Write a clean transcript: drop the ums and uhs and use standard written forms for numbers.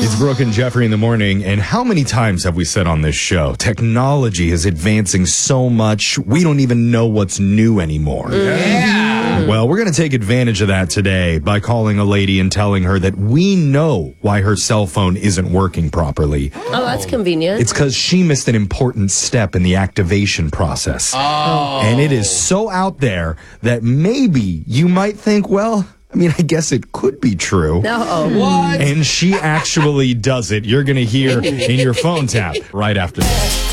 It's Brooke and Jeffrey in the morning, and how many times have we said on this show, technology is advancing so much, we don't even know what's new anymore. Yeah. Well, we're going to take advantage of that today by calling a lady and telling her that we know why her cell phone isn't working properly. Oh, that's convenient. It's because she missed an important step in the activation process. Oh. And it is so out there that maybe you might think, well, I mean, I guess it could be true. No. What? And she actually does it. You're going to hear in your phone tap right after this.